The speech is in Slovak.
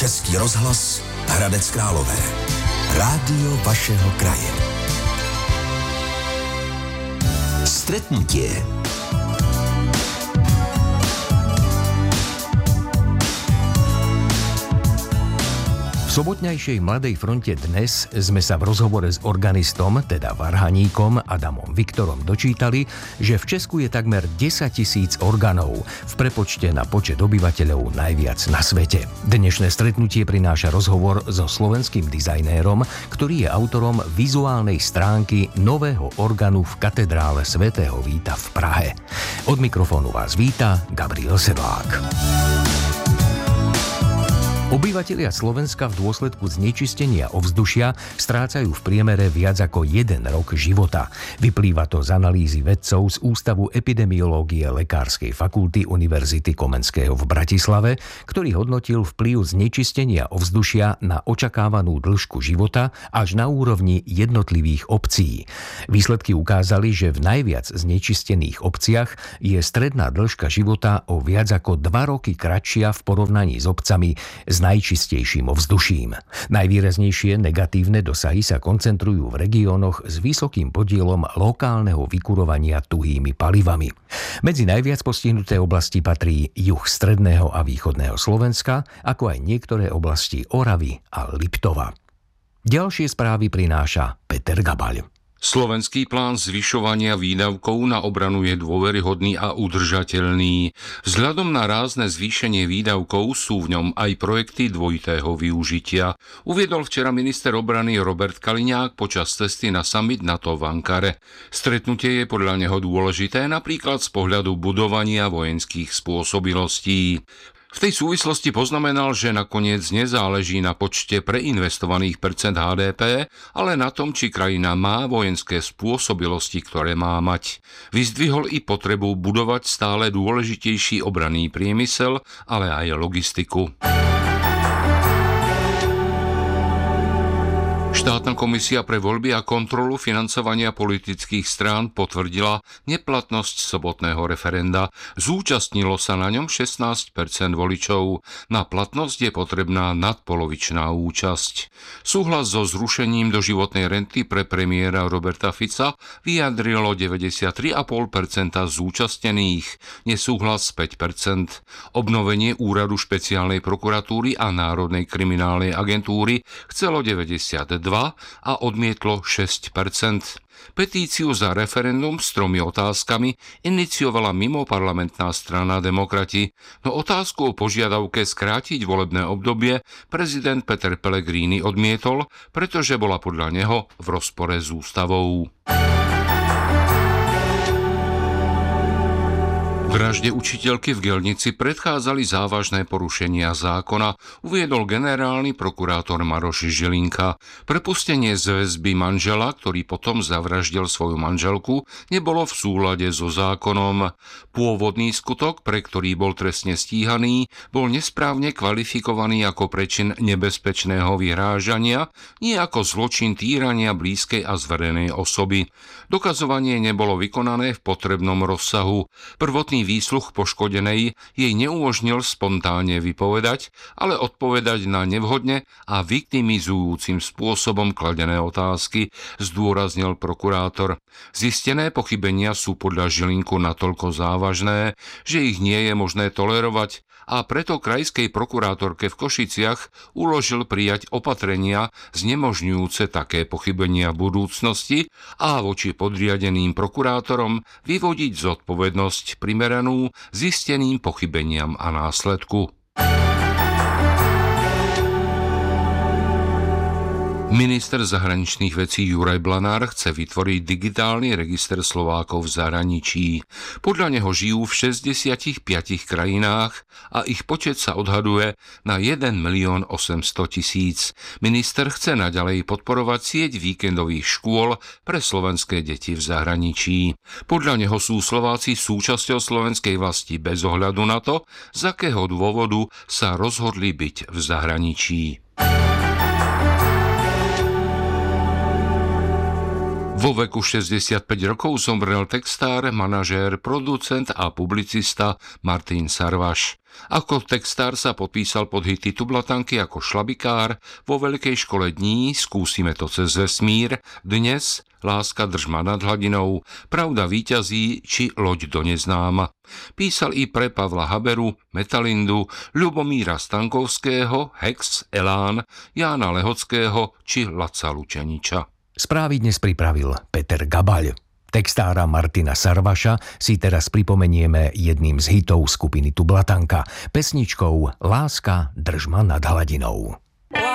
Český rozhlas Hradec Králové. Rádio vašeho kraje. Stretnutie. V sobotnejšej Mladej fronte dnes sme sa v rozhovore s organistom, teda varhaníkom Adamom Viktorom dočítali, že v Česku je takmer 10 000 organov, v prepočte na počet obyvateľov najviac na svete. Dnešné stretnutie prináša rozhovor so slovenským dizajnérom, ktorý je autorom vizuálnej stránky nového organu v katedrále svätého Víta v Prahe. Od mikrofónu vás víta Gabriel Sedlák. Obyvatelia Slovenska v dôsledku znečistenia ovzdušia strácajú v priemere viac ako 1 rok života. Vyplýva to z analýzy vedcov z Ústavu epidemiológie Lekárskej fakulty Univerzity Komenského v Bratislave, ktorý hodnotil vplyv znečistenia ovzdušia na očakávanú dĺžku života až na úrovni jednotlivých obcí. Výsledky ukázali, že v najviac znečistených obciach je stredná dĺžka života o viac ako 2 roky kratšia v porovnaní s obcami s najčistejším ovzduším. Najvýraznejšie negatívne dosahy sa koncentrujú v regiónoch s vysokým podielom lokálneho vykurovania tuhými palivami. Medzi najviac postihnuté oblasti patrí juh stredného a východného Slovenska, ako aj niektoré oblasti Oravy a Liptova. Ďalšie správy prináša Peter Gabaľ. Slovenský plán zvyšovania výdavkov na obranu je dôveryhodný a udržateľný. Vzhľadom na rázne zvýšenie výdavkov sú v ňom aj projekty dvojitého využitia. Uviedol včera minister obrany Robert Kaliňák počas cesty na summit NATO v Ankare. Stretnutie je podľa neho dôležité napríklad z pohľadu budovania vojenských spôsobilostí. V tej súvislosti poznamenal, že nakoniec nezáleží na počte preinvestovaných percent HDP, ale na tom, či krajina má vojenské spôsobilosti, ktoré má mať. Vyzdvihol i potrebu budovať stále dôležitejší obranný priemysel, ale aj logistiku. Štátna komisia pre voľby a kontrolu financovania politických strán potvrdila neplatnosť sobotného referenda. Zúčastnilo sa na ňom 16% voličov. Na platnosť je potrebná nadpolovičná účasť. Súhlas so zrušením doživotnej renty pre premiéra Roberta Fica vyjadrilo 93,5% zúčastnených, nesúhlas 5%. Obnovenie úradu špeciálnej prokuratúry a Národnej kriminálnej agentúry chcelo 92% a odmietlo 6%. Petíciu za referendum s 3 otázkami iniciovala mimoparlamentná strana Demokrati, no otázku o požiadavke skrátiť volebné obdobie prezident Peter Pellegrini odmietol, pretože bola podľa neho v rozpore s ústavou. Vražde učiteľky v Gelnici predchádzali závažné porušenia zákona, uviedol generálny prokurátor Maroš Žilinka. Prepustenie z väzby manžela, ktorý potom zavraždil svoju manželku, nebolo v súlade so zákonom. Pôvodný skutok, pre ktorý bol trestne stíhaný, bol nesprávne kvalifikovaný ako prečin nebezpečného vyhrážania, nie ako zločin týrania blízkej a zverenej osoby. Dokazovanie nebolo vykonané v potrebnom rozsahu. Prvotný výsluch poškodenej jej neumožnil spontánne vypovedať, ale odpovedať na nevhodne a viktimizujúcim spôsobom kladené otázky, zdôraznil prokurátor. Zistené pochybenia sú podľa Žilinku natoľko závažné, že ich nie je možné tolerovať, a preto krajskej prokurátorke v Košiciach uložil prijať opatrenia znemožňujúce také pochybenia v budúcnosti a voči podriadeným prokurátorom vyvodiť zodpovednosť primeranú zisteným pochybeniam a následku. Minister zahraničných vecí Juraj Blanár chce vytvoriť digitálny register Slovákov v zahraničí. Podľa neho žijú v 65 krajinách a ich počet sa odhaduje na 1 800 000. Minister chce naďalej podporovať sieť víkendových škôl pre slovenské deti v zahraničí. Podľa neho sú Slováci súčasťou slovenskej vlasti bez ohľadu na to, z akého dôvodu sa rozhodli byť v zahraničí. Vo veku 65 rokov zomrel textár, manažér, producent a publicista Martin Sarvaš. Ako textár sa podpísal pod hity Tublatanky ako Šlabikár, Vo veľkej škole dní, Skúsime to cez vesmír, Dnes, Láska držma nad hladinou, Pravda víťazí či Loď do neznáma. Písal i pre Pavla Haberu, Metalindu, Ľubomíra Stankovského, Hex, Elán, Jána Lehockého či Laca Lučeniča. Správy dnes pripravil Peter Gabaľ. Textára Martina Sarvaša si teraz pripomenieme jedným z hitov skupiny Tublatanka, pesničkou Láska držma nad hladinou.